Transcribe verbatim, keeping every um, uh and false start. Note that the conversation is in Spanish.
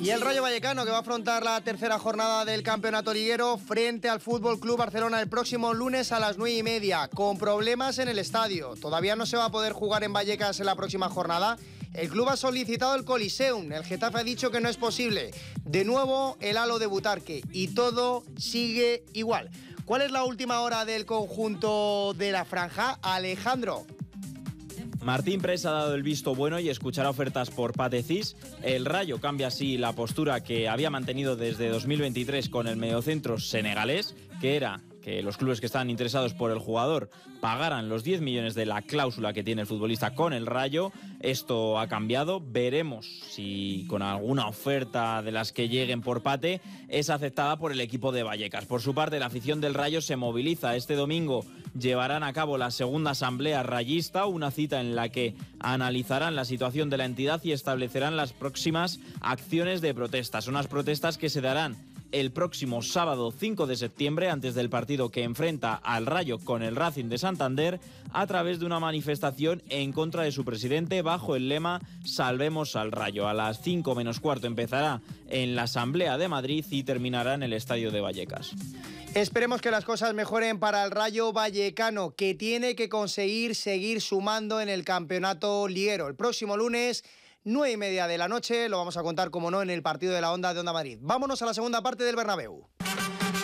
Y el Rayo Vallecano, que va a afrontar la tercera jornada del campeonato liguero frente al Fútbol Club Barcelona el próximo lunes a las nueve y media, con problemas en el estadio. Todavía no se va a poder jugar en Vallecas en la próxima jornada. El club ha solicitado el Coliseum, el Getafe ha dicho que no es posible. De nuevo el halo de Butarque y todo sigue igual. ¿Cuál es la última hora del conjunto de la franja? Alejandro. Martín Pres ha dado el visto bueno y escuchará ofertas por Pathé Ciss. El Rayo cambia así la postura que había mantenido desde dos mil veintitrés con el mediocentro senegalés, que era que los clubes que estaban interesados por el jugador pagaran los diez millones de la cláusula que tiene el futbolista con el Rayo. Esto ha cambiado. Veremos si con alguna oferta de las que lleguen por Pathé es aceptada por el equipo de Vallecas. Por su parte, la afición del Rayo se moviliza. Este domingo llevarán a cabo la segunda asamblea rayista, una cita en la que analizarán la situación de la entidad y establecerán las próximas acciones de protesta. Son unas protestas que se darán el próximo sábado cinco de septiembre, antes del partido que enfrenta al Rayo con el Racing de Santander, a través de una manifestación en contra de su presidente bajo el lema Salvemos al Rayo. A las cinco menos cuarto empezará en la Asamblea de Madrid y terminará en el Estadio de Vallecas. Esperemos que las cosas mejoren para el Rayo Vallecano, que tiene que conseguir seguir sumando en el campeonato liguero. El próximo lunes, nueve y media de la noche, lo vamos a contar, como no, en el partido de la Onda de Onda Madrid. Vámonos a la segunda parte del Bernabéu.